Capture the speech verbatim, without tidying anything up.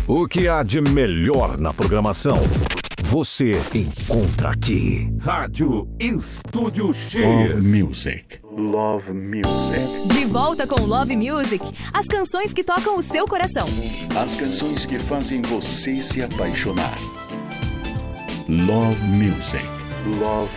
O que há de melhor na programação, você encontra aqui. Rádio Estúdio X. Love Music. Love Music. De volta com Love Music, as canções que tocam o seu coração. As canções que fazem você se apaixonar. Love Music. Love